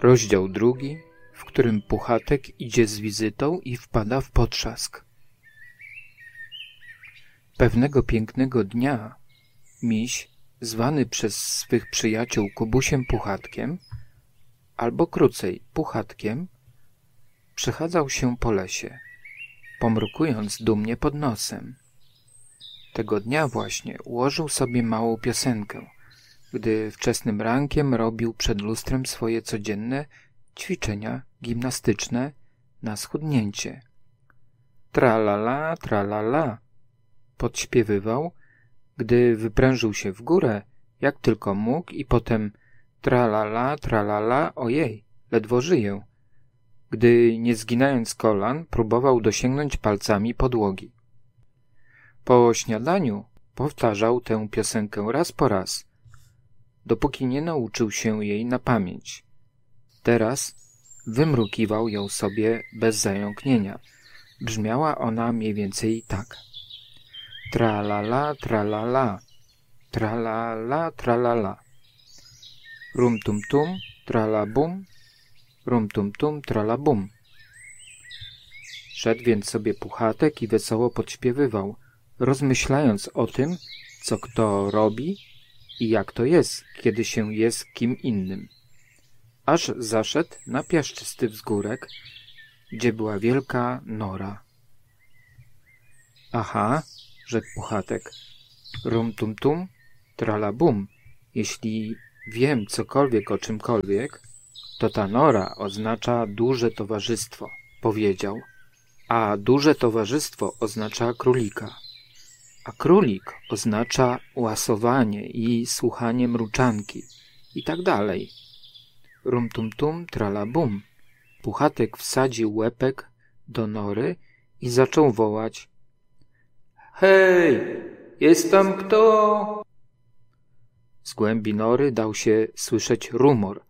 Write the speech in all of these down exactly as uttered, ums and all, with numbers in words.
Rozdział drugi, w którym Puchatek idzie z wizytą i wpada w potrzask. Pewnego pięknego dnia Miś, zwany przez swych przyjaciół Kubusiem Puchatkiem, albo krócej Puchatkiem, przechadzał się po lesie, pomrukując dumnie pod nosem. Tego dnia właśnie ułożył sobie małą piosenkę, gdy wczesnym rankiem robił przed lustrem swoje codzienne ćwiczenia gimnastyczne na schudnięcie. Tra-la-la, tra-la-la, podśpiewywał, gdy wyprężył się w górę, jak tylko mógł, i potem tra-la-la, tra-la-la, ojej, ledwo żyję, gdy, nie zginając kolan, próbował dosięgnąć palcami podłogi. Po śniadaniu powtarzał tę piosenkę raz po raz, dopóki nie nauczył się jej na pamięć. Teraz wymrukiwał ją sobie bez zająknienia. Brzmiała ona mniej więcej tak. Tra-la-la, tra-la-la, tra-la-la, tra-la-la. Rum-tum-tum, tra-la-bum, rum-tum-tum, tra-la-bum. Szedł więc sobie Puchatek i wesoło podśpiewywał, rozmyślając o tym, co kto robi i jak to jest, kiedy się jest kim innym. Aż zaszedł na piaszczysty wzgórek, gdzie była wielka nora. Aha, rzekł Puchatek, rum-tum-tum, tra-la-bum. Jeśli wiem cokolwiek o czymkolwiek, to ta nora oznacza duże towarzystwo, powiedział, a duże towarzystwo oznacza królika, a królik oznacza łasowanie i słuchanie mruczanki i tak dalej. Rum-tum-tum, tra-la-bum. Puchatek wsadził łepek do nory i zaczął wołać: hej, jest tam kto? Z głębi nory dał się słyszeć rumor,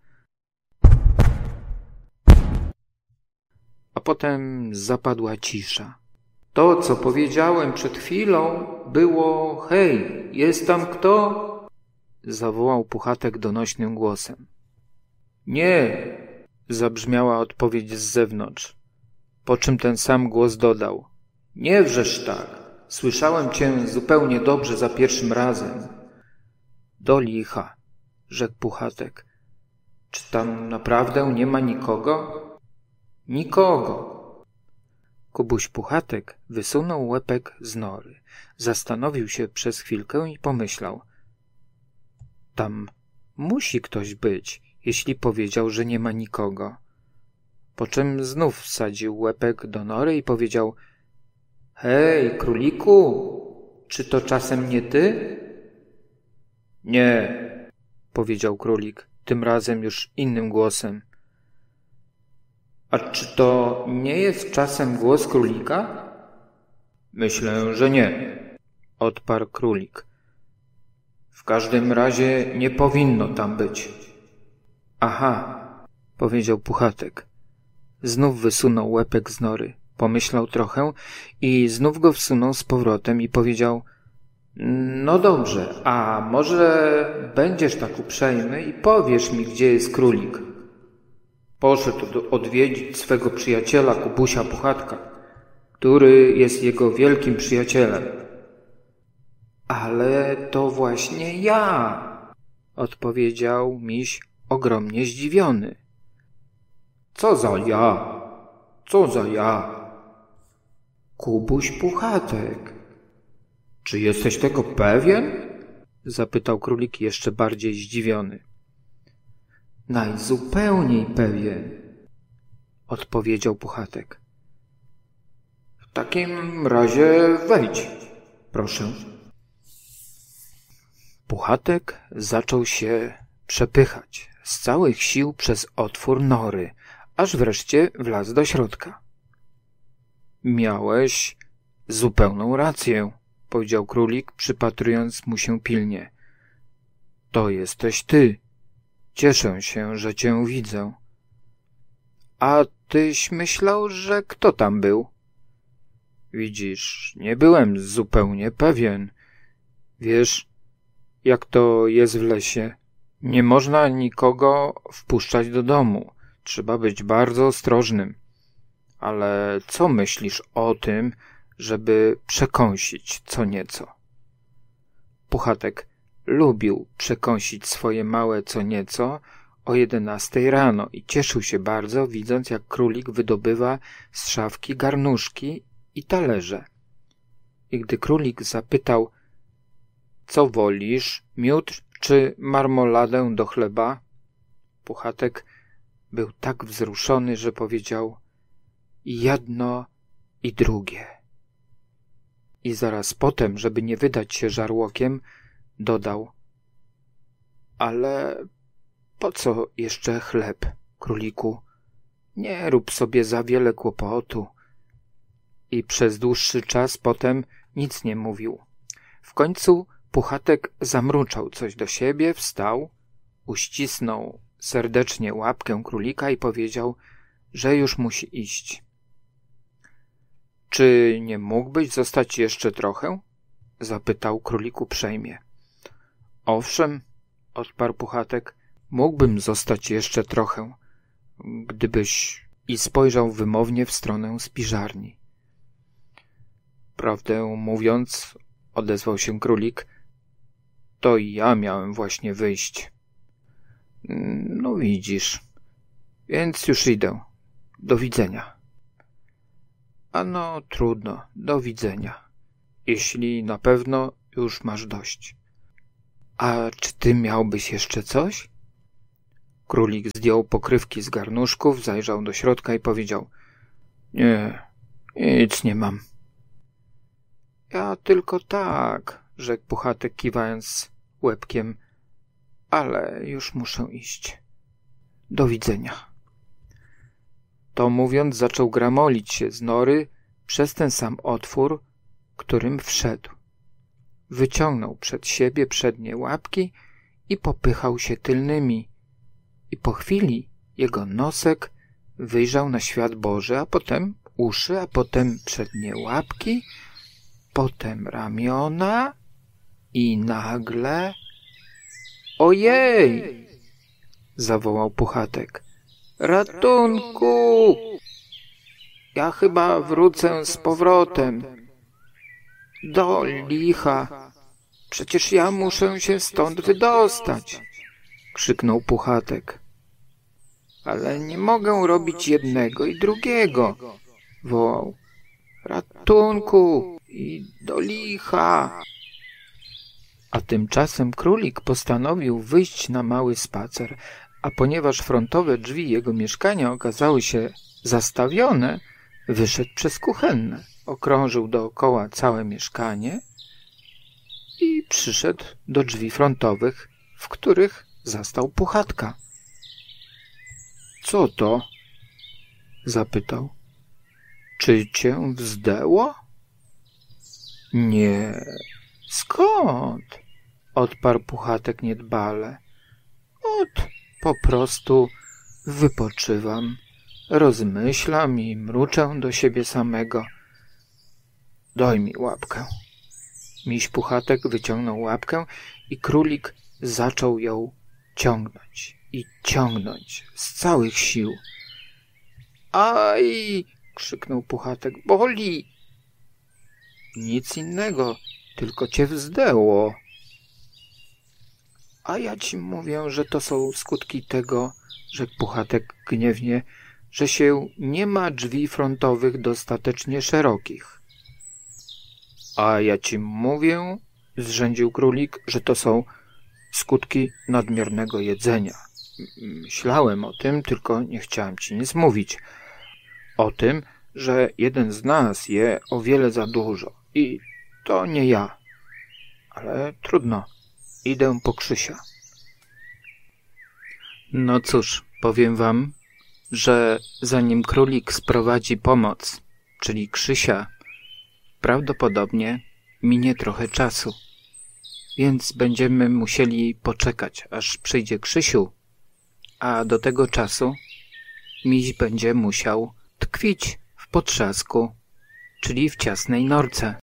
a potem zapadła cisza. To, co powiedziałem przed chwilą, było: hej, jest tam kto? Zawołał Puchatek donośnym głosem. Nie, zabrzmiała odpowiedź z zewnątrz, po czym ten sam głos dodał: nie wrzesz tak, słyszałem cię zupełnie dobrze za pierwszym razem. Do licha, rzekł Puchatek. Czy tam naprawdę nie ma nikogo? Nikogo. Kubuś Puchatek wysunął łepek z nory, zastanowił się przez chwilkę i pomyślał: tam musi ktoś być, jeśli powiedział, że nie ma nikogo. Po czym znów wsadził łepek do nory i powiedział: hej, króliku, czy to czasem nie ty? Nie, powiedział królik, tym razem już innym głosem. A czy to nie jest czasem głos królika? Myślę, że nie, odparł królik. W każdym razie nie powinno tam być. Aha, powiedział Puchatek. Znów wysunął łepek z nory, pomyślał trochę i znów go wsunął z powrotem i powiedział: no dobrze, a może będziesz tak uprzejmy i powiesz mi, gdzie jest królik? Poszedł odwiedzić swego przyjaciela Kubusia Puchatka, który jest jego wielkim przyjacielem. Ale to właśnie ja, odpowiedział Miś ogromnie zdziwiony. Co za ja? Co za ja? Kubuś Puchatek. Czy jesteś tego pewien? Zapytał królik jeszcze bardziej zdziwiony. Najzupełniej pewien, odpowiedział Puchatek. W takim razie wejdź, proszę. Puchatek zaczął się przepychać z całych sił przez otwór nory, aż wreszcie wlazł do środka. Miałeś zupełną rację, powiedział królik, przypatrując mu się pilnie. To jesteś ty. Cieszę się, że cię widzę. A tyś myślał, że kto tam był? Widzisz, nie byłem zupełnie pewien. Wiesz, jak to jest w lesie. Nie można nikogo wpuszczać do domu. Trzeba być bardzo ostrożnym. Ale co myślisz o tym, żeby przekąsić co nieco? Puchatek lubił przekąsić swoje małe co nieco o jedenastej rano i cieszył się bardzo, widząc, jak królik wydobywa z szafki garnuszki i talerze. I gdy królik zapytał, co wolisz, miód czy marmoladę do chleba? Puchatek był tak wzruszony, że powiedział, i jedno, i drugie. I zaraz potem, żeby nie wydać się żarłokiem, dodał, ale po co jeszcze chleb, króliku? Nie rób sobie za wiele kłopotu. I przez dłuższy czas potem nic nie mówił. W końcu Puchatek zamruczał coś do siebie, wstał, uścisnął serdecznie łapkę królika i powiedział, że już musi iść. Czy nie mógłbyś zostać jeszcze trochę? Zapytał królik uprzejmie. Owszem, odparł Puchatek, mógłbym zostać jeszcze trochę, gdybyś... I spojrzał wymownie w stronę spiżarni. Prawdę mówiąc, odezwał się królik, to i ja miałem właśnie wyjść. No widzisz, więc już idę. Do widzenia. Ano trudno, do widzenia. Jeśli na pewno już masz dość. A czy ty miałbyś jeszcze coś? Królik zdjął pokrywki z garnuszków, zajrzał do środka i powiedział, nie, nic nie mam. Ja tylko tak, rzekł Puchatek, kiwając łebkiem, ale już muszę iść. Do widzenia. To mówiąc, zaczął gramolić się z nory przez ten sam otwór, którym wszedł. Wyciągnął przed siebie przednie łapki i popychał się tylnymi. I po chwili jego nosek wyjrzał na świat Boży, a potem uszy, a potem przednie łapki, potem ramiona i nagle... Ojej! Zawołał Puchatek. Ratunku! Ja chyba wrócę z powrotem. Do licha! Przecież ja muszę się stąd wydostać! Krzyknął Puchatek. Ale nie mogę robić jednego i drugiego! Wołał. Ratunku! I do licha! A tymczasem królik postanowił wyjść na mały spacer, a ponieważ frontowe drzwi jego mieszkania okazały się zastawione, wyszedł przez kuchenne, okrążył dookoła całe mieszkanie i przyszedł do drzwi frontowych, w których zastał Puchatka. Co to? Zapytał. Czy cię wzdęło? Nie. Skąd? Odparł Puchatek niedbale. Ot, po prostu wypoczywam, rozmyślam i mruczę do siebie samego. Daj mi łapkę. Miś Puchatek wyciągnął łapkę i królik zaczął ją ciągnąć i ciągnąć z całych sił. Aj! Krzyknął Puchatek. Boli! Nic innego, tylko cię wzdęło. A ja ci mówię, że to są skutki tego, rzekł Puchatek gniewnie, że się nie ma drzwi frontowych dostatecznie szerokich. A ja ci mówię, zrzędził królik, że to są skutki nadmiernego jedzenia. Myślałem o tym, tylko nie chciałem ci nic mówić. O tym, że jeden z nas je o wiele za dużo i to nie ja. Ale trudno, idę po Krzysia. No cóż, powiem wam, że zanim królik sprowadzi pomoc, czyli Krzysia, prawdopodobnie minie trochę czasu. Więc będziemy musieli poczekać, aż przyjdzie Krzysiu, a do tego czasu miś będzie musiał tkwić w potrzasku, czyli w ciasnej norce.